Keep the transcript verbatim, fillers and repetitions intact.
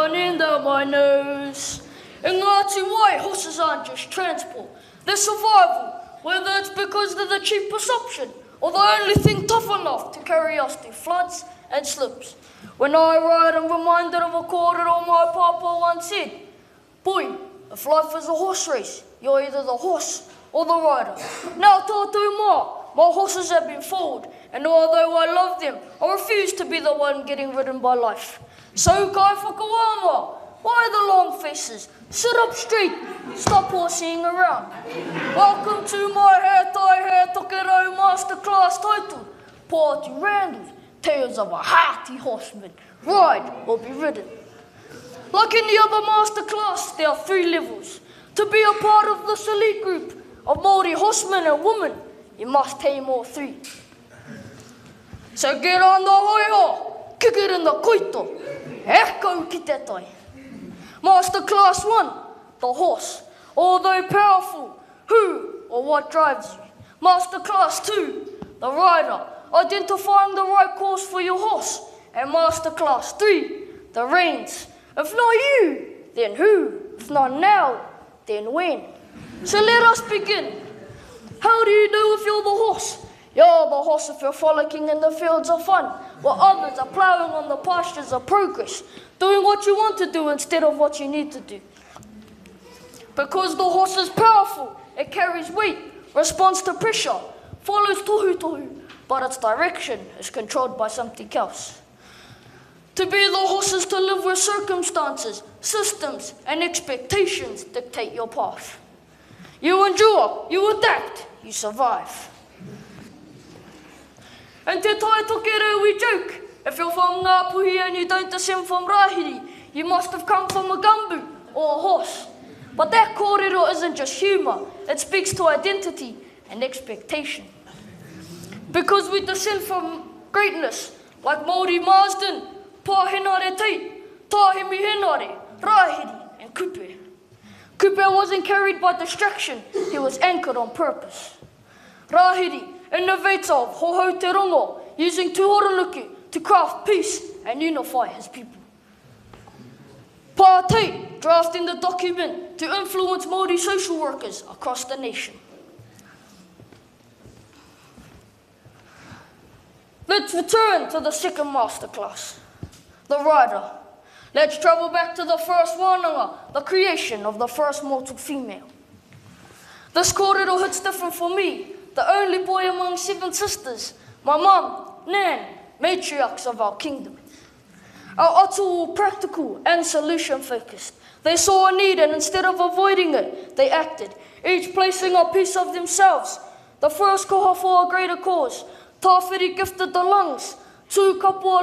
one end of my nose. In Ngāti Wai, horses aren't just transport. They're survival, whether it's because they're the cheapest option or the only thing tough enough to carry us through floods and slips. When I ride, I'm reminded of a quote that my papa once said, "Boy, if life is a horse race, you're either the horse or the rider." Now, tātou mā, my horses have been foaled, and although I love them, I refuse to be the one getting ridden by life. So, kai whakawama, why the long faces? Sit up straight, stop horsing around. Welcome to my He Tai He Tokerau Masterclass titled, Pāti Randall, Tales of a Hearty Horseman, Ride or Be Ridden. Like any other masterclass, there are three levels. To be a part of this elite group of Māori horsemen and women, you must tame all three. So get on the hoiho, kick it in the koito, e kau ki te tai. Masterclass one, the horse. Although powerful, who or what drives you? Masterclass two, the rider, identifying the right course for your horse. And Masterclass three, the reins. If not you, then who? If not now, then when? So let us begin. How do you know if you're the horse? You're the horse if you're frolicking in the fields of fun, while others are ploughing on the pastures of progress, doing what you want to do instead of what you need to do. Because the horse is powerful, it carries weight, responds to pressure, follows tohu tohu, but its direction is controlled by something else. To be the horse is to live where circumstances, systems, and expectations dictate your path. You endure, you adapt, you survive. And te tai tokerau we joke, if you're from Ngāpuhi and you don't descend from Rahiri, you must have come from a gumbu or a horse. But that kōrero isn't just humour, it speaks to identity and expectation. Because we descend from greatness, like Māori Marsden, Pāhenare Tei, Tāhemi Henare, Rahiri and Kupe. Kupe wasn't carried by distraction, he was anchored on purpose. Rahiri, innovator of Hohau Te Rongo, using Tūhoranuku to craft peace and unify his people. Pātei, drafting the document to influence Māori social workers across the nation. Let's return to the second masterclass, the rider. Let's travel back to the first wānanga, the creation of the first mortal female. This kōrero hits different for me, the only boy among seven sisters, my mum, Nan, matriarchs of our kingdom. Our atu were practical and solution-focused. They saw a need and instead of avoiding it, they acted, each placing a piece of themselves. The first koha for a greater cause. Tāwhiri gifted the lungs, tū kapua